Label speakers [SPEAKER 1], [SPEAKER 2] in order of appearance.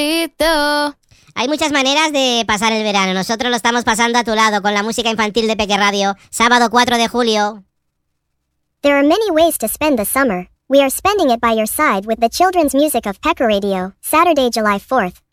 [SPEAKER 1] Hay muchas maneras de pasar el verano. Nosotros lo estamos pasando a tu lado con la música infantil de Peque Radio. Sábado 4 de julio.
[SPEAKER 2] There are many ways to spend the summer. We are spending it by your side with the children's music of Pekka Radio, Saturday, July 4th.